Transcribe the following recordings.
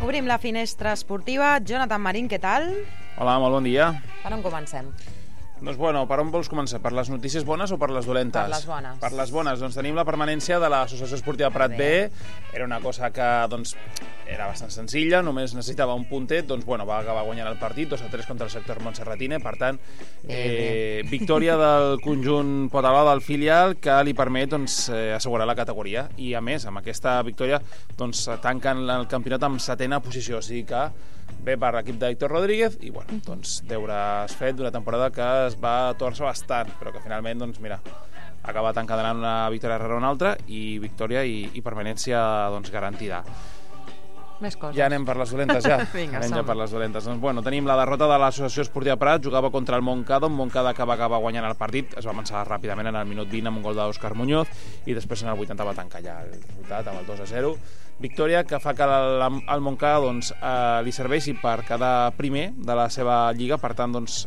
Obrim la finestra esportiva. Jonathan Marín, què tal? Hola, molt bon dia. Per on comencem? Doncs bueno, per on vols començar? Per les notícies bones o per les dolentes? Per les bones. Per les bones. Doncs tenim la permanència de l'Associació Esportiva Prat B. Era una cosa que doncs, era bastant senzilla, només necessitava un puntet, doncs bueno, va acabar guanyant el partit, 2-3 contra el sector Montserratine, per tant, victòria del conjunt Potalà del filial que li permet doncs, assegurar la categoria. I a més, amb aquesta victòria doncs, tanquen el campionat amb 7ª posició, o sigui que bé per l'equip de Héctor Rodríguez i bueno, doncs, deures fet d'una temporada que es va torçar bastant, però que finalment doncs, mira, acaba encadenant una victòria rere una altra i victòria i permanència doncs, garantida. Més coses. Ja anem per les dolentes, ja. Vinga, anem ja per les dolentes. Doncs, bueno, tenim la derrota de l'Associació Esportiva Prat, jugava contra el Montcada, un Montcada que va acabar guanyant el partit, es va avançar ràpidament en el minut 20 amb un gol d'Òscar Muñoz i després en el 80 va tancar ja el resultat amb el 2-0. Victòria que fa que el Montcada doncs, li serveixi per quedar primer de la seva lliga, per tant doncs,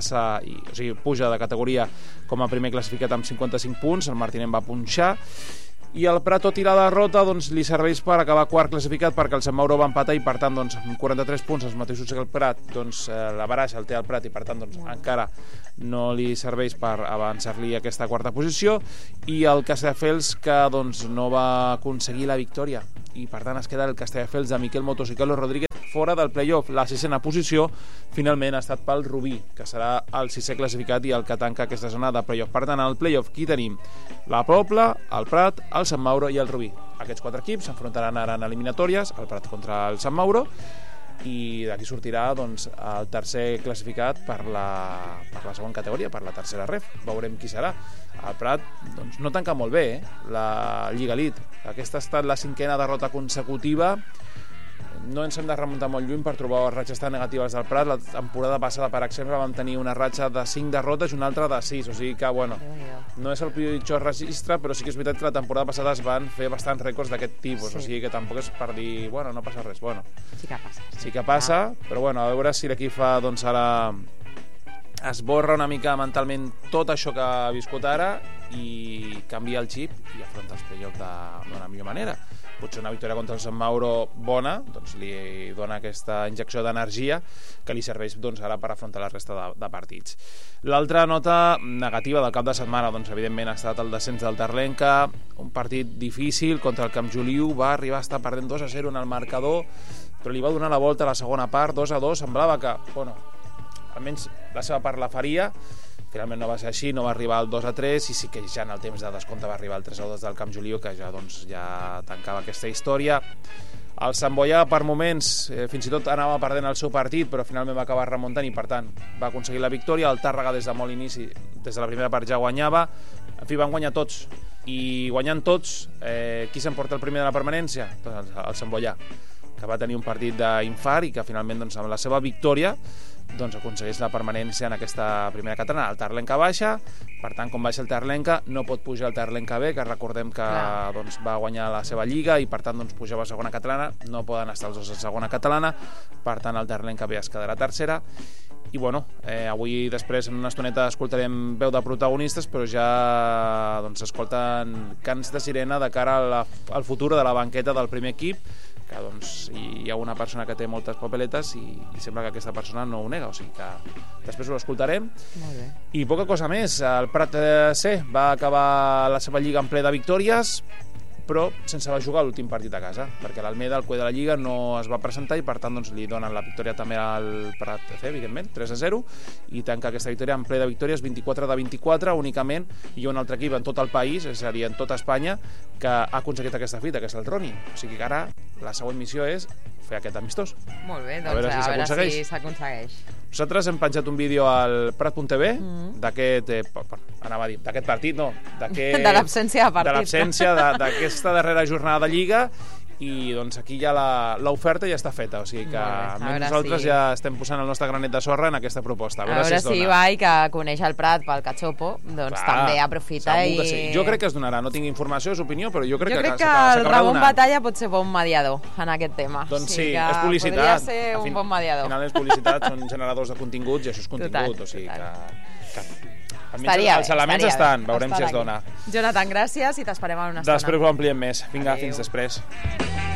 puja de categoria com a primer classificat amb 55 punts, el Martinenc va punxar, i el Prat, tot i la derrota, doncs, li serveix per acabar quart classificat perquè el Sant Mauro va empatar i per tant doncs, amb 43 punts els mateixos que el Prat, doncs, la baraja el té el Prat i per tant doncs, encara no li serveix per avançar-li aquesta quarta posició, i el Castelldefels que doncs, no va aconseguir la victòria i per tant es queda el Castelldefels de Miquel Motociclero Rodríguez fora del play-off. La 6ª posició finalment ha estat pel Rubí, que serà el 6è classificat i el que tanca aquesta zona de play-off. Per tant, al play-off qui tenim? La Pobla, el Prat, el Sant Mauro i el Rubí. Aquests 4 equips s'enfrontaran ara en eliminatòries, el Prat contra el Sant Mauro, i d'aquí sortirà doncs, el tercer classificat per la segona categoria, per la tercera ref. Veurem qui serà. El Prat doncs, no tanca molt bé la Lliga Elite. Aquesta ha estat la 5ª derrota consecutiva. No ens hem de remuntar molt lluny per trobar ratxes tan negatives del Prat. La temporada passada, per exemple, vam tenir una ratxa de 5 derrotes i una altra de 6, o sigui que, bueno, no és el pitjor registre, però sí que és veritat que la temporada passada es van fer bastants rècords d'aquest tipus, o sigui que tampoc és per dir, bueno, no passa res, bueno. Sí que passa. Sí que passa, però bueno, a veure si l'equip fa, doncs ara esborra una mica mentalment tot això que ha viscut ara i canvia el xip i afronta els play-offs d'una millor manera. Potser una victòria contra el Sant Mauro bona doncs li dona aquesta injecció d'energia que li serveix doncs, ara per afrontar la resta de partits. L'altra nota negativa del cap de setmana doncs, evidentment ha estat el descens del Terlenca, un partit difícil contra el Camp Joliu, va arribar a estar perdent 2-0 en el marcador, però li va donar la volta a la segona part, 2-2, semblava que, bueno, almenys la seva part la faria. Finalment no va ser així, no va arribar al 2-3 i sí que ja en el temps de descompte va arribar el 3-2 del Camp Joliu, que ja, doncs, ja tancava aquesta història. El Sant Boià per moments fins i tot anava perdent el seu partit, però finalment va acabar remuntant i per tant va aconseguir la victòria. El Tàrrega des de molt inici, des de la primera part ja guanyava. En fi, van guanyar tots i guanyant tots, qui s'emporta el primer de la permanència? Doncs el Sant Boià, que va tenir un partit d'infart i que finalment doncs, amb la seva victòria doncs aconsegueix la permanència en aquesta primera catalana. El Terlenca baixa, per tant, com baixa el Terlenca, no pot pujar el Terlenca B, que recordem que doncs, va guanyar la seva lliga i per tant doncs, pujava a segona catalana, no poden estar els dos a segona catalana, per tant el Terlenca B es quedarà tercera. I bueno, avui després en una estoneta escoltarem veu de protagonistes, però ja doncs, escolten cants de sirena de cara al futur de la banqueta del primer equip, que doncs, hi ha una persona que té moltes papeletes i sembla que aquesta persona no ho nega, o sigui que després ho escoltarem. Molt bé. I poca cosa més, el Prat C va acabar la seva lliga en ple de victòries, però sense va jugar l'últim partit a casa, perquè l'Almeda, el cuer de la Lliga, no es va presentar i per tant doncs, li donen la victòria també al Prat C, evidentment, 3-0, i tanca aquesta victòria en ple de victòries, 24 de 24 únicament. Hi ha un altre equip en tot el país, és a dir, en tota Espanya, que ha aconseguit aquesta fita, que és el Roni. O sigui que ara la següent missió és fer aquest amistós. Molt bé, doncs a veure si s'aconsegueix. Nosaltres hem penjat un vídeo al Prat.tv d'aquest partit, no, de l'absència de partit. De l'absència d'aquesta darrera jornada de Lliga i doncs aquí ja l'oferta ja està feta, o sigui que nosaltres ja estem posant el nostre granet de sorra en aquesta proposta. A veure si Ibai, que coneix el Prat pel cachopo, doncs també aprofita i... Sí. Jo crec que es donarà, no tinc informació, és opinió, però jo crec que el Ramon Batalla pot ser bon mediador en aquest tema. Doncs sí, és publicitat. Podria ser un bon mediador. Al final és publicitat, són generadors de continguts i això és contingut, o sigui que els elements estan, veurem si es dona. Jonathan, gràcies i t'esperem en una estona. Després ho ampliem més. Vinga, fins després.